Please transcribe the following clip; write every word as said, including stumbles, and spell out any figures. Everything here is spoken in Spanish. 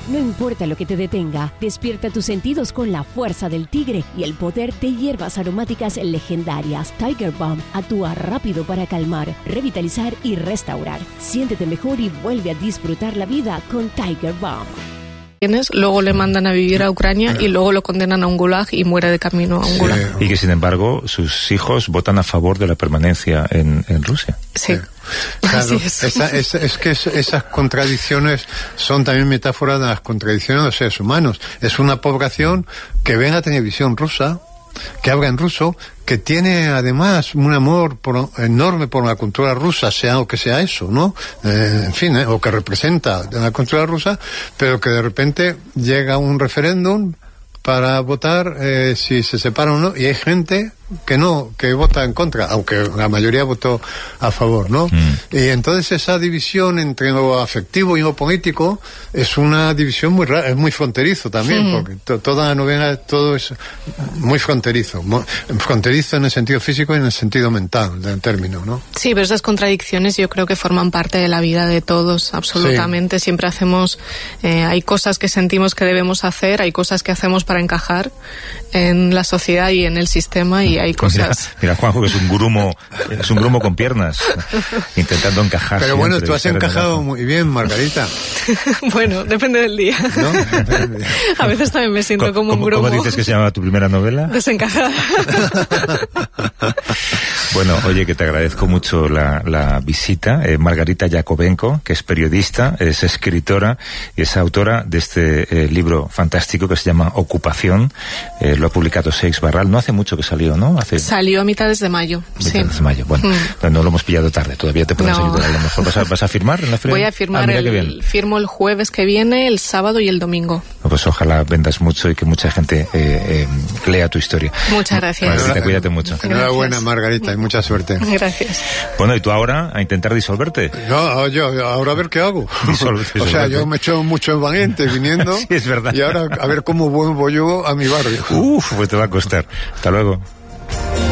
No importa lo que te detenga, despierta tus sentidos con la fuerza del tigre y el poder de hierbas aromáticas legendarias. Tiger Balm actúa rápido para calmar, revitalizar y restaurar. Siéntete mejor y vuelve a disfrutar la vida con Tiger Balm. Luego le mandan a vivir a Ucrania y luego lo condenan a un gulag y muere de camino a un gulag. Y que sin embargo sus hijos votan a favor de la permanencia en, en Rusia. Sí. Claro, Así es. Esa, es, es que es, esas contradicciones son también metáforas de las contradicciones de los seres humanos. Es una población que ve la televisión rusa, que habla en ruso, que tiene además un amor por, enorme por la cultura rusa, sea lo que sea eso, ¿no? Eh, en fin, eh, o que representa la cultura rusa, pero que de repente llega un referéndum para votar eh, si se separa o no, y hay gente que no, que vota en contra, aunque la mayoría votó a favor, ¿no? Mm. Y entonces esa división entre lo afectivo y lo político es una división muy rara, es muy fronterizo también, sí. Porque to, toda la novela, todo es muy fronterizo, muy, fronterizo en el sentido físico y en el sentido mental del término, ¿no? Sí, pero esas contradicciones yo creo que forman parte de la vida de todos, absolutamente. Sí. Siempre hacemos, eh, hay cosas que sentimos que debemos hacer, hay cosas que hacemos para encajar en la sociedad y en el sistema, y hay cosas... Mira, mira, Juanjo, que es un grumo, es un grumo con piernas, intentando encajar. Pero bueno, tú has encajado muy bien, Margarita. Bueno, depende del día. ¿No? Depende del día. A veces también me siento como un grumo. ¿Cómo dices que se llama tu primera novela? Desencajada. Bueno, oye, que te agradezco mucho la, la visita. Eh, Margarita Yakovenko, que es periodista, es escritora y es autora de este eh, libro fantástico que se llama Ocupación. Eh, lo ha publicado Seix Barral. No hace mucho que salió, ¿no? Hace... Salió a mitades de mayo. Mitades sí. de mayo. Bueno, mm. no lo hemos pillado tarde. Todavía te podemos no. ayudar a lo mejor. ¿Vas a, vas a firmar en la feria? Voy a firmar. Ah, el, firmo el jueves que viene, el sábado y el domingo. Pues ojalá vendas mucho y que mucha gente eh, eh, lea tu historia. Muchas gracias. Margarita, cuídate mucho. Enhorabuena, Margarita, y mucha suerte. Gracias. Bueno, ¿y tú ahora a intentar disolverte? No, yo ahora a ver qué hago. Disolverte, o sea, yo me he hecho mucho valiente viniendo. Sí, es verdad. Y ahora a ver cómo vuelvo yo a mi barrio. Uf, pues te va a costar. Hasta luego.